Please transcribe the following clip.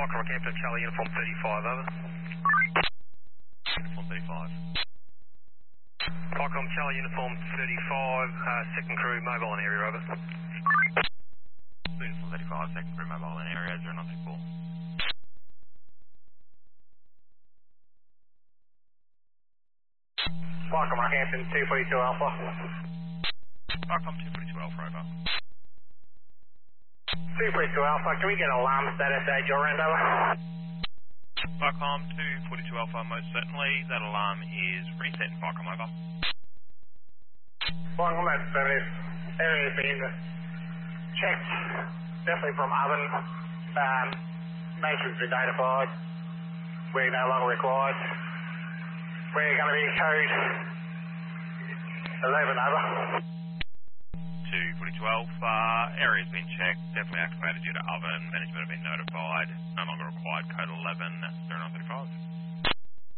Micro Campton, Charlie Uniform 35, over. Uniform 35. Micro Charlie Uniform 35, second crew, mobile in area, over. Uniform 35, second crew, mobile in area, 0934. Micro Campton 242 Alpha. Micro 242 Alpha, over. 242 Alpha, can we get alarm status at your end, over? Micro 242 Alpha, most certainly. That alarm is reset in Micro, over. Micro, that's affirmative. Area's been checked, definitely from oven. Matrix been notified. We're no longer required. We're going to be code 11, over. 242 Alpha, area's been checked, definitely activated due to oven, management have been notified, no longer required, code 11, 0935.